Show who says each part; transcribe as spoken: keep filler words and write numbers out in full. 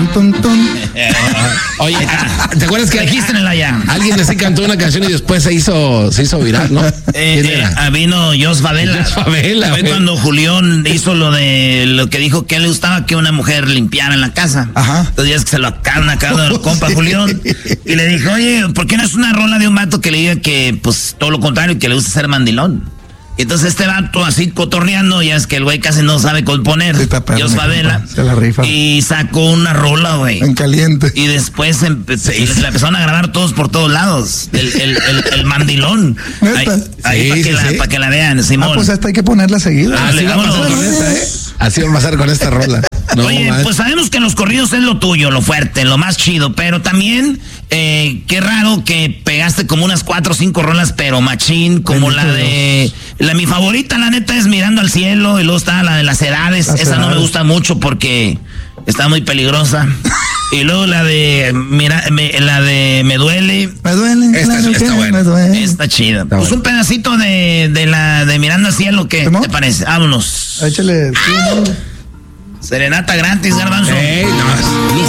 Speaker 1: tun, tun.
Speaker 2: Oye, ¿te acuerdas que
Speaker 3: dijiste en el allá?
Speaker 2: Alguien así cantó una canción y después se hizo, se hizo viral, ¿no?
Speaker 3: Eh,
Speaker 2: ¿Quién
Speaker 3: eh,
Speaker 2: era?
Speaker 3: vino Jos Favela.
Speaker 2: Jos Favela,
Speaker 3: Fue
Speaker 2: güey.
Speaker 3: cuando Julián hizo lo de lo que dijo que a él le gustaba que una mujer limpiara en la casa.
Speaker 1: Ajá.
Speaker 3: Entonces ya es que se lo acaban acá del compa Julián. Y le dijo, oye, ¿por qué no es una rola de un vato que le diga que, pues, todo lo contrario, que le gusta ser mandilón? Y entonces este vato así cotorreando, ya es que el güey casi no sabe componer.
Speaker 1: Sí, está perro,
Speaker 3: Jos Favela.
Speaker 1: se la rifa.
Speaker 3: Y sacó una rola, güey.
Speaker 1: En caliente.
Speaker 3: Y después empe-
Speaker 2: Sí.
Speaker 3: se la empezaron a grabar todos por todos lados. El, el, el, el mandilón. Ahí,
Speaker 1: ¿Neta?
Speaker 3: ahí
Speaker 2: Sí,
Speaker 3: para que,
Speaker 2: sí,
Speaker 3: la-
Speaker 2: sí.
Speaker 3: pa' que la vean, Simón.
Speaker 1: Ah, pues esta hay que ponerla seguida.
Speaker 3: Ah,
Speaker 2: Así
Speaker 3: le
Speaker 2: va a pasar
Speaker 3: vámonos.
Speaker 2: con esta, ¿eh? Así va a pasar con esta rola. No,
Speaker 3: Oye,
Speaker 2: man.
Speaker 3: pues sabemos que los corridos es lo tuyo, lo fuerte, lo más chido, pero también, eh, qué raro que pegaste como unas cuatro o cinco rolas, pero machín, como
Speaker 1: Bendito
Speaker 3: la de... La, mi favorita, la neta, es Mirando al Cielo, y luego está la de Las Edades,
Speaker 1: Las
Speaker 3: esa no me
Speaker 1: Edades.
Speaker 3: gusta mucho porque está muy peligrosa. Y luego la de... Mira, me- la de Me Duele...
Speaker 1: Me duele.
Speaker 2: Esta-
Speaker 1: claro
Speaker 2: esta
Speaker 1: que
Speaker 2: buena.
Speaker 1: me duele.
Speaker 3: Está chida.
Speaker 2: Está
Speaker 3: Pues
Speaker 2: bueno.
Speaker 3: un pedacito de, de la de Mirando al Cielo, ¿qué
Speaker 1: ¿Cómo?
Speaker 3: te parece? Vámonos.
Speaker 1: Échale. sí, no.
Speaker 3: Serenata gratis, Garbanzo.
Speaker 2: Ey, no, es